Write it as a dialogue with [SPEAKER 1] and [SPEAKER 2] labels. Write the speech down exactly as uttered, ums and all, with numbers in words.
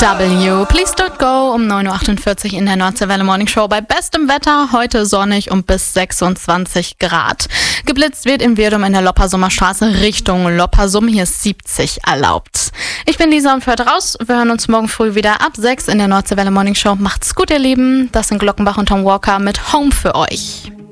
[SPEAKER 1] W, Please Don't Go um neun Uhr achtundvierzig in der Nordseewelle Morning Show bei bestem Wetter. Heute sonnig und bis sechsundzwanzig Grad. Geblitzt wird in Wirdum in der Loppersummer Straße Richtung Loppersum. Hier ist siebzig erlaubt. Ich bin Lisa und für heute raus. Wir hören uns morgen früh wieder ab sechs in der Nordseewelle Morning Show. Macht's gut, ihr Lieben. Das sind Glockenbach und Tom Walker mit Home für euch.